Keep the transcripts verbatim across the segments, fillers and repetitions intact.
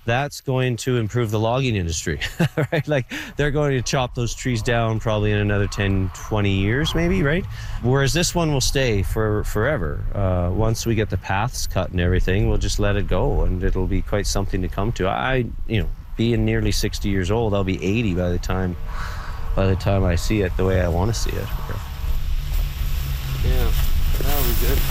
that's going to improve the logging industry, right? Like they're going to chop those trees down probably in another ten, twenty years maybe, right? Whereas this one will stay for forever. Uh, once we get the paths cut and everything, we'll just let it go and it'll be quite something to come to. I, you know, being nearly sixty years old, I'll be eighty by the time, by the time I see it the way I want to see it. Yeah, that'll be good.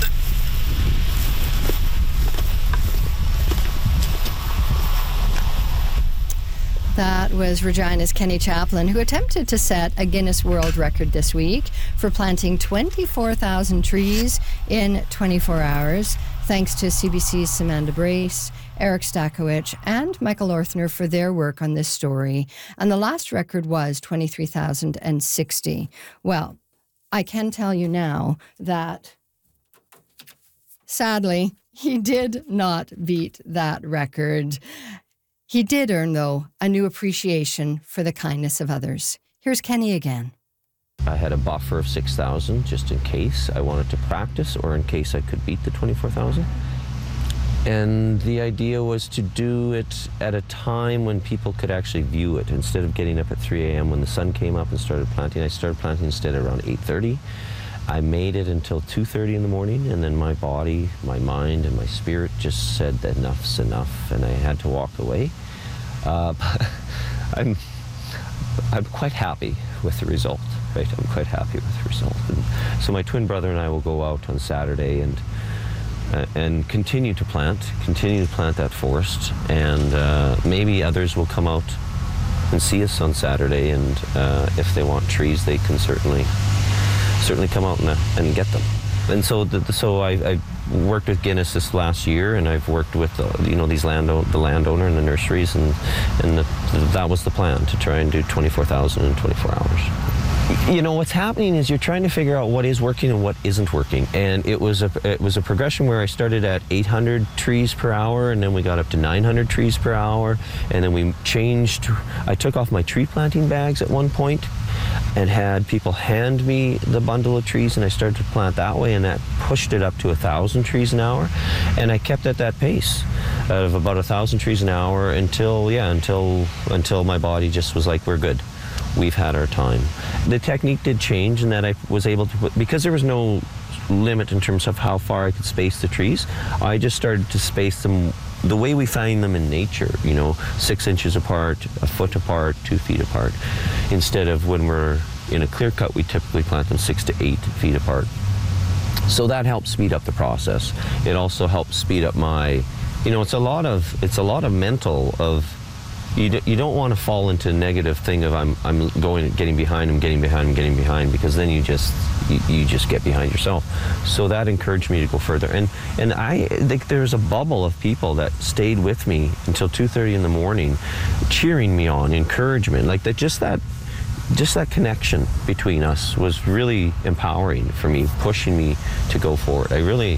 That was Regina's Kenny Chaplin, who attempted to set a Guinness World Record this week for planting twenty-four thousand trees in twenty-four hours, thanks to C B C's Samantha Brace, Eric Stakowicz, and Michael Orthner for their work on this story. And the last record was twenty-three thousand sixty. Well, I can tell you now that, sadly, he did not beat that record. He did earn, though, a new appreciation for the kindness of others. Here's Kenny again. I had a buffer of six thousand just in case I wanted to practice or in case I could beat the twenty-four thousand. And the idea was to do it at a time when people could actually view it. Instead of getting up at three a.m. when the sun came up and started planting, I started planting instead around eight thirty. I made it until two thirty in the morning, and then my body, my mind, and my spirit just said that enough's enough, and I had to walk away. Uh, but I'm, I'm quite happy with the result, right? I'm quite happy with the result. And so my twin brother and I will go out on Saturday and uh, and continue to plant, continue to plant that forest, and uh, maybe others will come out and see us on Saturday, and uh, if they want trees, they can certainly certainly come out and, uh, and get them. And so the, so I, I worked with Guinness this last year, and I've worked with the, you know these land the landowner and the nurseries, and and the, the, that was the plan, to try and do twenty-four thousand in twenty-four hours. You know, what's happening is you're trying to figure out what is working and what isn't working. And it was a it was a progression where I started at eight hundred trees per hour, and then we got up to nine hundred trees per hour, and then we changed. I took off my tree planting bags at one point and had people hand me the bundle of trees, and I started to plant that way, and that pushed it up to a thousand trees an hour. And I kept at that pace of about a thousand trees an hour until yeah until until my body just was like, we're good. We've had our time. The technique did change in that I was able to put, because there was no limit in terms of how far I could space the trees, I just started to space them the way we find them in nature, you know, six inches apart, a foot apart, two feet apart. Instead of when we're in a clear cut, we typically plant them six to eight feet apart. So that helps speed up the process. It also helps speed up my, you know, it's a lot of, it's a lot of mental of, You, d you don't want to fall into a negative thing of I'm, I'm going, getting behind, I'm getting behind, I'm getting behind, because then you just, you, you just get behind yourself. So that encouraged me to go further. And, and I think there's a bubble of people that stayed with me until two thirty in the morning, cheering me on, encouragement, like that, just that, just that connection between us was really empowering for me, pushing me to go forward. I really,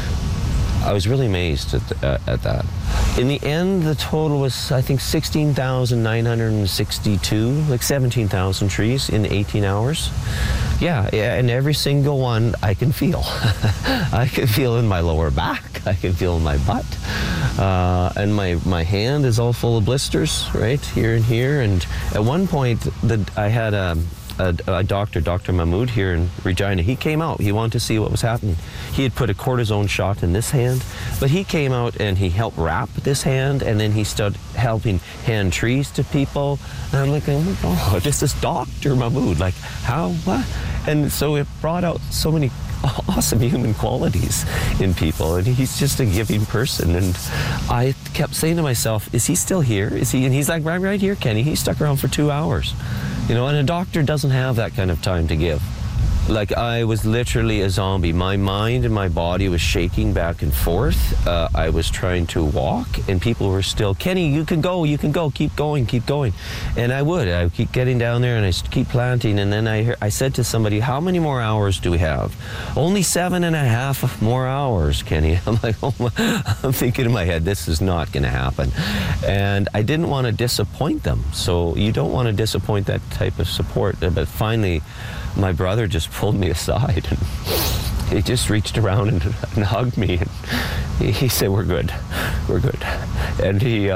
I was really amazed at, the, uh, at that. In the end, the total was, I think, sixteen thousand nine hundred sixty-two, like seventeen thousand trees in eighteen hours. Yeah, yeah, and every single one I can feel. I can feel in my lower back, I can feel in my butt. Uh, and my, my hand is all full of blisters, right, here and here. And at one point, the, I had a, A, a doctor, Doctor Mahmoud here in Regina. He came out. He wanted to see what was happening. He had put a cortisone shot in this hand, but he came out and he helped wrap this hand, and then he started helping hand trees to people. And I'm like, oh, this is Doctor Mahmoud. Like, how, what? And so it brought out so many awesome human qualities in people, and he's just a giving person. And I kept saying to myself, is he still here? Is he? And he's like, right, right here, Kenny. He stuck around for two hours. You know, and a doctor doesn't have that kind of time to give. Like, I was literally a zombie. My mind and my body was shaking back and forth. Uh, I was trying to walk, and people were still, Kenny, you can go, you can go, keep going, keep going. And I would. I would keep getting down there, and I keep planting. And then I, hear, I said to somebody, how many more hours do we have? Only seven and a half more hours, Kenny. I'm like, oh my, I'm thinking in my head, this is not going to happen. And I didn't want to disappoint them. So you don't want to disappoint that type of support. But finally, my brother just pulled me aside, and he just reached around and, and hugged me, and he, he said, we're good, we're good. And he, uh,